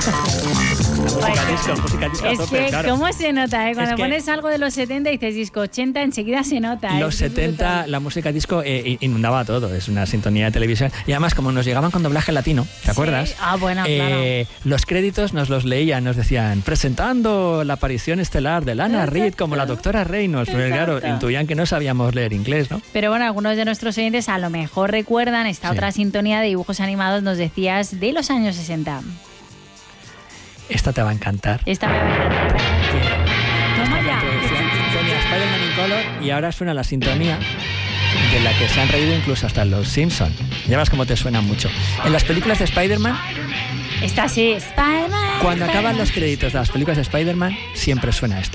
Música disco Es tope, que, claro. ¿cómo se nota? Cuando que pones algo de los 70 y dices disco 80, enseguida se nota. Los 70, la música disco inundaba todo. Es una sintonía de televisión. Y además, como nos llegaban con doblaje latino, ¿te acuerdas? Ah, bueno, claro. Los créditos nos los leían, nos decían, presentando la aparición estelar de Lana Reed como la doctora Reynolds. Pero claro, intuían que no sabíamos leer inglés, ¿no? Pero bueno, algunos de nuestros oyentes a lo mejor recuerdan esta otra sintonía de dibujos animados, nos decías, de los años 60. Esta te va a encantar. Esta me va a encantar. Toma ya. Sintonía Spider-Man in Color, y ahora suena la sintonía de la que se han reído incluso hasta los Simpson. Ya ves cómo te suena mucho. En las películas de Spider-Man, esta sí, Spider-Man. cuando acaban los créditos de las películas de Spider-Man, siempre suena esto.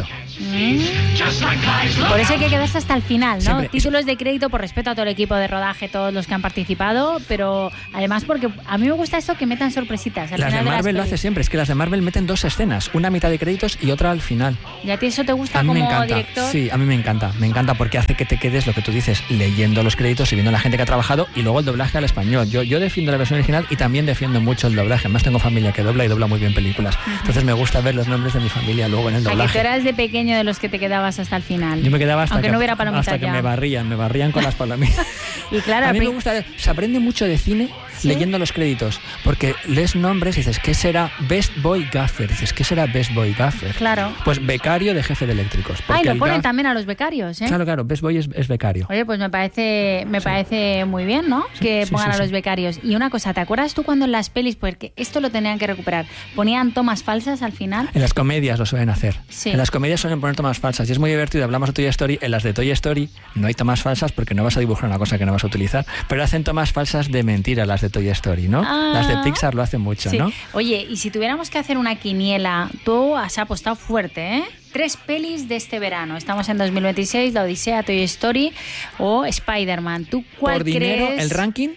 Por eso hay que quedarse hasta el final, ¿no? Siempre. Títulos de crédito por respeto a todo el equipo de rodaje, todos los que han participado, pero además porque a mí me gusta esto que metan sorpresitas al Las de final Marvel lo hace siempre, es que las de Marvel meten dos escenas, una a mitad de créditos y otra al final. ¿Y a ti eso te gusta A mí como me encanta, director? sí, a mí me encanta porque hace que te quedes lo que tú dices, leyendo los créditos y viendo a la gente que ha trabajado y luego el doblaje al español. Yo defiendo la versión original y también defiendo mucho el doblaje, además tengo familia que dobla y dobla muy bien películas, entonces me gusta ver los nombres de mi familia luego en el ¿A que tú doblaje. eras de pequeño de los que te quedabas hasta el final? Yo me quedaba hasta aunque que, no hubiera palomitas hasta que ya. me barrían con las palomitas. Y claro, a mí me gusta, se aprende mucho de cine leyendo los créditos, porque lees nombres y dices, ¿qué será Best Boy Gaffer? Dices, ¿qué será Best Boy Gaffer? Claro. Pues becario de jefe de eléctricos. Ay, lo ponen también a los becarios, ¿eh? Claro, Best Boy es becario. Oye, pues me parece muy bien, ¿no? Que pongan a los becarios. Y una cosa, ¿te acuerdas tú cuando en las pelis, porque esto lo tenían que recuperar, ponían tomas falsas al final? En las comedias lo suelen hacer. Sí. En las comedias suelen poner tomas falsas y es muy divertido. Hablamos de Toy Story. En las de Toy Story no hay tomas falsas porque no vas a dibujar una cosa que no vas a utilizar, pero hacen tomas falsas de mentira las de Toy Story, ¿no? Las de Pixar lo hacen mucho, sí. ¿no? Oye, y si tuviéramos que hacer una quiniela, tú has apostado fuerte, ¿eh? 3 pelis de este verano. Estamos en 2026, La Odisea, Toy Story o Spider-Man. ¿Tú cuál Por dinero, crees? el ranking...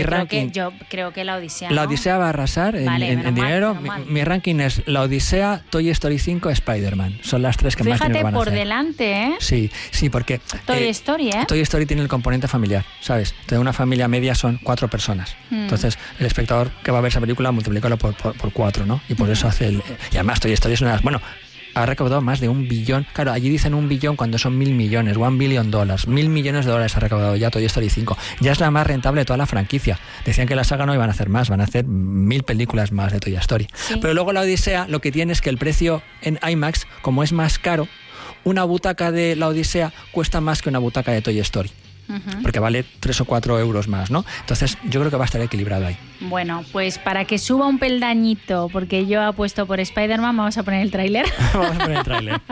Yo creo que La Odisea, La ¿no? Odisea va a arrasar en dinero. Mi ranking es La Odisea, Toy Story 5, Spider-Man. Son las 3 que más dinero van a hacer. Fíjate por delante, ¿eh? Sí, porque... Toy Story, ¿eh? Toy Story tiene el componente familiar, ¿sabes? De una familia media son 4 personas. Entonces, el espectador que va a ver esa película, multiplícalo por 4, ¿no? Y por eso hace el... Y además, Toy Story es una... Bueno, ha recaudado más de 1 billón. Claro, allí dicen 1 billón cuando son 1.000 millones, $1 billion. $1.000 millones ha recaudado ya Toy Story 5. Ya es la más rentable de toda la franquicia. Decían que la saga no iban a hacer más, van a hacer 1.000 películas más de Toy Story. Sí. Pero luego La Odisea lo que tiene es que el precio en IMAX, como es más caro, una butaca de La Odisea cuesta más que una butaca de Toy Story. Porque vale 3 o 4 euros más, ¿no? Entonces yo creo que va a estar equilibrado ahí. Bueno, pues para que suba un peldañito, porque yo apuesto por Spider-Man, vamos a poner el tráiler. Vamos a poner el tráiler.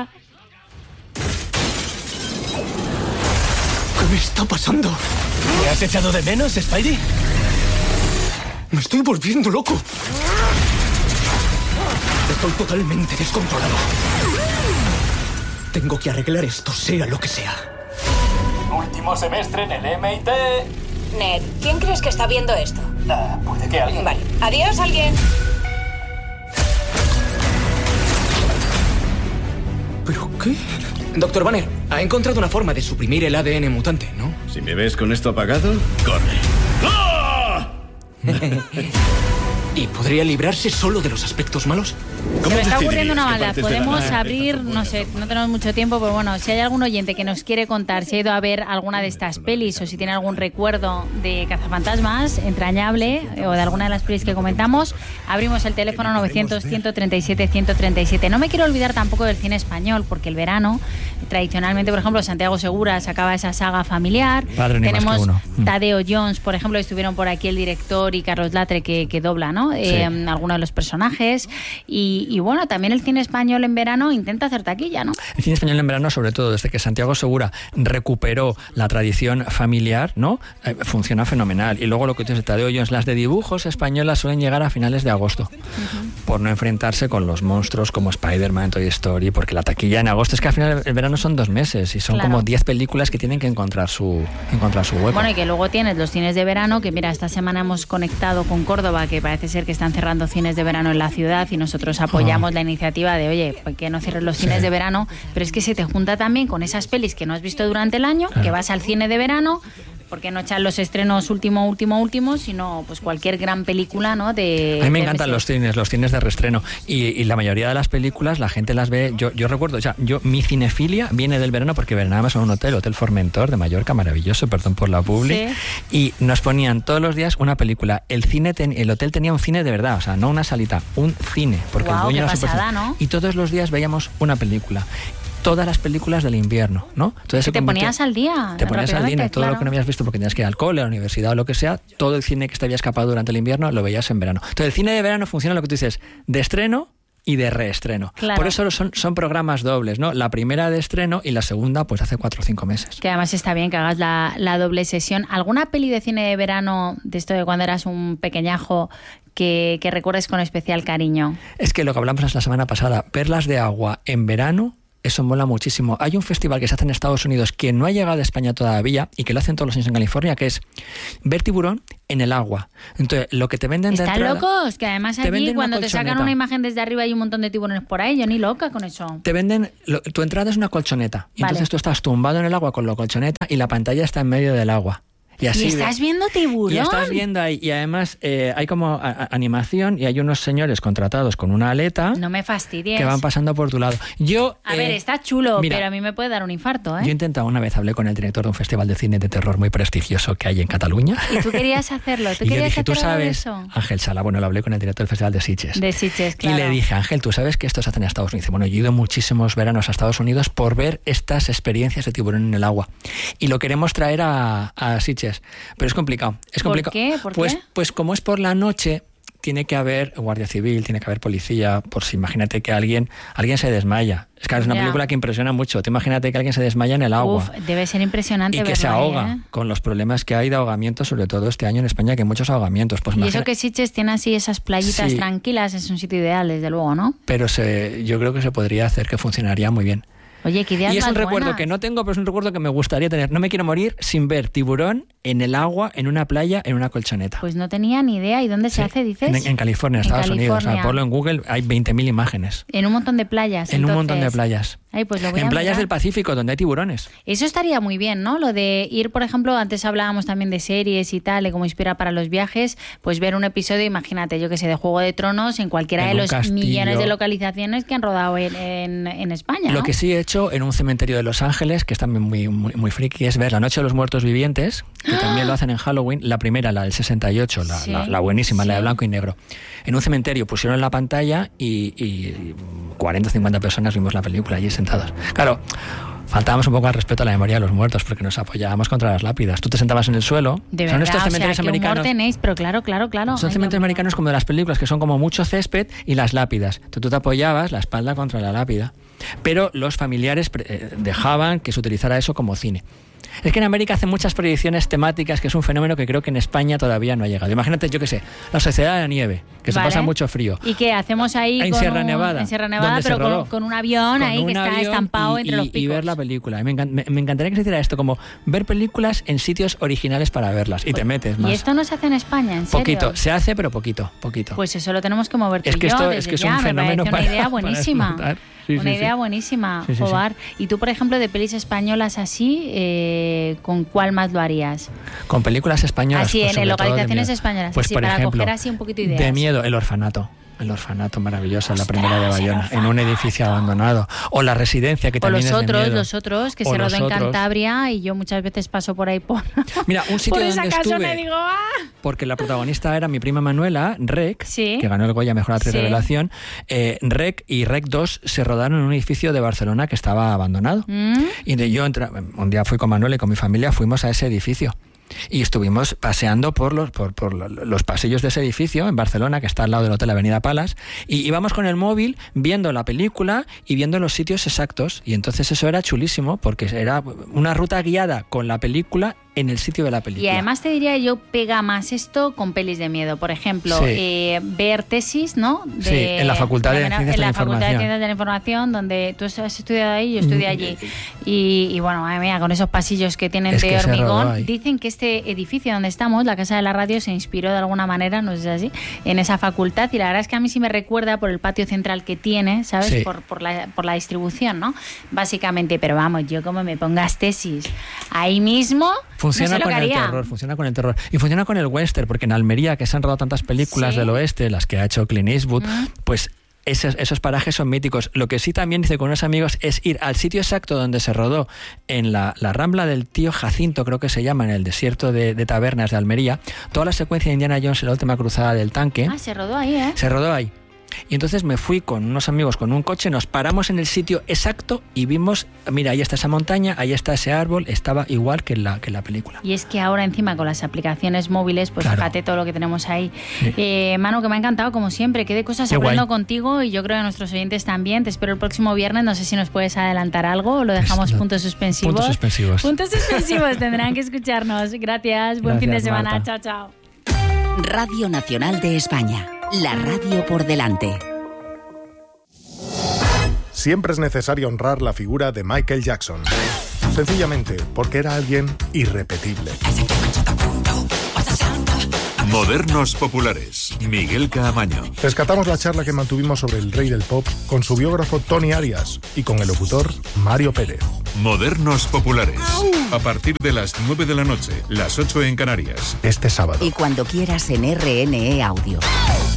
¿Qué me está pasando? ¿Me has echado de menos, Spidey? Me estoy volviendo loco. Estoy totalmente descontrolado. Tengo que arreglar esto, sea lo que sea. Último semestre en el MIT. Ned, ¿quién crees que está viendo esto? Puede que alguien. Vale. Adiós, alguien. ¿Pero qué? Doctor Banner, ha encontrado una forma de suprimir el ADN mutante, ¿no? Si me ves con esto apagado, corre. ¡Ah! ¿Y podría librarse solo de los aspectos malos? Se me está ocurriendo una maldad. Podemos abrir, no sé, no tenemos mucho tiempo, pero bueno, si hay algún oyente que nos quiere contar si ha ido a ver alguna de estas pelis o si tiene algún recuerdo de Cazafantasmas entrañable o de alguna de las pelis que comentamos, abrimos el teléfono 900-137-137. No me quiero olvidar tampoco del cine español, porque el verano, tradicionalmente, por ejemplo, Santiago Segura sacaba esa saga familiar. Padre, ni tenemos más que uno. Tadeo Jones, por ejemplo, estuvieron por aquí el director y Carlos Latre que dobla, ¿no? Sí. Algunos de los personajes y bueno, también el cine español en verano intenta hacer taquilla, ¿no? El cine español en verano, sobre todo desde que Santiago Segura recuperó la tradición familiar, ¿no? Funciona fenomenal. Y luego lo que tú dices, Tadeo Jones, las de dibujos españolas suelen llegar a finales de agosto, por no enfrentarse con los monstruos como Spider-Man, Toy Story, porque la taquilla en agosto es que al final el verano son 2 meses y son Claro. como 10 películas que tienen que encontrar su hueco. Bueno, y que luego tienes los cines de verano, que mira, esta semana hemos conectado con Córdoba, que parece ser que están cerrando cines de verano en la ciudad y nosotros apoyamos la iniciativa de, oye, pues que no cierres los cines de verano, pero es que se te junta también con esas pelis que no has visto durante el año, que vas al cine de verano, porque no echan los estrenos último, sino pues cualquier gran película, ¿no? A mí me encantan los cines de reestreno, y la mayoría de las películas la gente las ve. Yo recuerdo, o sea, mi cinefilia viene del verano, porque verábamos en un Hotel Formentor de Mallorca, maravilloso, perdón por la publi, y nos ponían todos los días una película. El hotel tenía un cine de verdad, o sea, no una salita, un cine, porque el dueño era pasada, ¿no? Y todos los días veíamos una película. Todas las películas del invierno, ¿no? Entonces te ponías al día. Te ponías al día, todo claro. lo que no habías visto porque tenías que ir al cole, a la universidad o lo que sea, todo el cine que te había escapado durante el invierno lo veías en verano. Entonces el cine de verano funciona lo que tú dices, de estreno y de reestreno. Claro. Por eso son programas dobles, ¿no? La primera de estreno y la segunda pues hace 4 o 5 meses. Que además está bien que hagas la doble sesión. ¿Alguna peli de cine de verano, de esto de cuando eras un pequeñajo, que recuerdes con especial cariño? Es que lo que hablamos la semana pasada, Perlas de agua en verano, eso mola muchísimo. Hay un festival que se hace en Estados Unidos que no ha llegado a España todavía y que lo hacen todos los años en California, que es ver tiburón en el agua. Entonces, lo que te venden de entrada... ¿Están locos? Que además allí cuando te sacan una imagen desde arriba hay un montón de tiburones por ahí. Yo ni loca con eso. Te venden... tu entrada es una colchoneta. Y entonces tú estás tumbado en el agua con la colchoneta y la pantalla está en medio del agua. Y estás viendo tiburón. Y estás viendo ahí. Y además hay como animación y hay unos señores contratados con una aleta. No me fastidies. Que van pasando por tu lado. A ver, está chulo, mira, pero a mí me puede dar un infarto, ¿eh? Yo he intentado una vez, hablé con el director de un festival de cine de terror muy prestigioso que hay en Cataluña. ¿Y tú querías hacerlo? ¿Tú querías hacer ¿tú sabes? Eso? Ángel Sala, bueno, lo hablé con el director del festival de Sitges. De Sitges, claro. Y le dije, Ángel, ¿tú sabes que esto se hace en Estados Unidos? Dice, bueno, yo he ido muchísimos veranos a Estados Unidos por ver estas experiencias de tiburón en el agua. Y lo queremos traer a Sitges. Pero es complicado. Es complicado. ¿Por qué? Pues como es por la noche, tiene que haber guardia civil, tiene que haber policía, por si imagínate que alguien se desmaya. Es que es una película que impresiona mucho. Te imagínate que alguien se desmaya en el agua. Debe ser impresionante. Y que se ahoga, con los problemas que hay de ahogamiento, sobre todo este año en España, que hay muchos ahogamientos. Pues y eso que Sitges tiene así esas playitas tranquilas, es un sitio ideal, desde luego, ¿no? Pero yo creo que se podría hacer, que funcionaría muy bien. Oye, qué ideas y es un más recuerdo buenas. que no tengo, pero es un recuerdo que me gustaría tener. No me quiero morir sin ver tiburón en el agua, en una playa, en una colchoneta. Pues no tenía ni idea. ¿Y dónde se hace, dices? En California, en Estados Unidos. O sea, ponlo en Google, hay 20.000 imágenes. En un montón de playas. En un montón de playas. Ay, pues lo voy en a playas mirar. del Pacífico, donde hay tiburones. Eso estaría muy bien, ¿no? Lo de ir, por ejemplo, antes hablábamos también de series y tal, de cómo inspira para los viajes, pues ver un episodio, imagínate, yo que sé, de Juego de Tronos en cualquiera de los millones de localizaciones que han rodado en España, ¿no? Lo que sí he hecho en un cementerio de Los Ángeles, que es también muy friki, es ver La Noche de los Muertos Vivientes, que también lo hacen en Halloween, la primera, la del 68, la buenísima, la de blanco y negro. En un cementerio pusieron la pantalla y 40 o 50 personas vimos la película allí sentados. Claro, faltábamos un poco al respeto a la memoria de los muertos porque nos apoyábamos contra las lápidas. Tú te sentabas en el suelo. De son verdad, estos cementerios americanos. ¿Qué humor tenéis? Pero claro. Son cementerios americanos como de las películas, que son como mucho césped y las lápidas. Entonces tú te apoyabas la espalda contra la lápida. Pero los familiares dejaban que se utilizara eso como cine. Es que en América hacen muchas proyecciones temáticas, que es un fenómeno que creo que en España todavía no ha llegado. Imagínate, yo qué sé, la Sociedad de la Nieve, que se pasa mucho frío. ¿Y qué hacemos ahí en Sierra Nevada? En Sierra Nevada, pero con un avión ahí que está estampado entre los picos. Y ver la película. Me encantaría que se hiciera esto, como ver películas en sitios originales para verlas. Y te metes más. ¿Y esto no se hace en España, en serio? Poquito, se hace, pero poquito. Pues eso lo tenemos que mover tú es que y yo, esto desde es ya. un fenómeno me parece una idea buenísima. Una idea buenísima, Jobar. Y tú, por ejemplo, de pelis españolas así, ¿con cuál más lo harías? Con películas españolas. Así, pues en localizaciones españolas. Pues así, por para ejemplo, coger así un poquito ideas. de miedo, El orfanato. El orfanato, maravillosa, la primera de Bayona, en un edificio abandonado. O La residencia, que también es de miedo. Los otros, que se rodó en Cantabria, y yo muchas veces paso por ahí por... Mira, un sitio por donde esa casa estuve, me digo, porque la protagonista era mi prima Manuela, Rec, que ganó el Goya Mejor Actriz Revelación. Rec y Rec 2 se rodaron en un edificio de Barcelona que estaba abandonado. Y yo un día fui con Manuela y con mi familia, fuimos a ese edificio. Y estuvimos paseando por los pasillos de ese edificio en Barcelona, que está al lado del Hotel Avenida Palas, y íbamos con el móvil viendo la película y viendo los sitios exactos. Y entonces eso era chulísimo, porque era una ruta guiada con la película en el sitio de la película. Y además te diría yo, pega más esto con pelis de miedo. Por ejemplo, ver tesis, ¿no? En la Facultad de Ciencias de la Información. En la Facultad de Ciencias de la Información, donde tú has estudiado ahí, yo estudié allí. Y bueno, madre mía, con esos pasillos que tienen de hormigón. Dicen que este edificio donde estamos, la Casa de la Radio, se inspiró de alguna manera, no sé si es así, en esa facultad. Y la verdad es que a mí sí me recuerda por el patio central que tiene, ¿sabes? Sí. Por la distribución, ¿no? Básicamente, pero vamos, yo como me pongas tesis ahí mismo... Funciona con el terror. Y funciona con el western, porque en Almería, que se han rodado tantas películas del oeste, las que ha hecho Clint Eastwood, pues esos parajes son míticos. Lo que sí también hice con unos amigos es ir al sitio exacto donde se rodó, en la Rambla del Tío Jacinto, creo que se llama, en el desierto de Tabernas de Almería, toda la secuencia de Indiana Jones en la última cruzada del tanque. Se rodó ahí, ¿eh? Se rodó ahí. Y entonces me fui con unos amigos con un coche, nos paramos en el sitio exacto y vimos, mira, ahí está esa montaña, ahí está ese árbol, estaba igual que en la película. Y es que ahora encima con las aplicaciones móviles, pues fíjate todo lo que tenemos ahí. Sí. Manu, que me ha encantado como siempre, qué de cosas aprendo contigo y yo creo que nuestros oyentes también. Te espero el próximo viernes, no sé si nos puedes adelantar algo o lo dejamos puntos suspensivos. Puntos suspensivos, tendrán que escucharnos. Gracias, buen fin de semana, Marta. Chao. Radio Nacional de España. La radio por delante. Siempre es necesario honrar la figura de Michael Jackson. Sencillamente porque era alguien irrepetible. Modernos populares. Miguel Caamaño. Rescatamos la charla que mantuvimos sobre el rey del pop con su biógrafo Tony Arias y con el locutor Mario Pérez. Modernos populares. A partir de las 9 de la noche, las 8 en Canarias. Este sábado. Y cuando quieras en RNE Audio.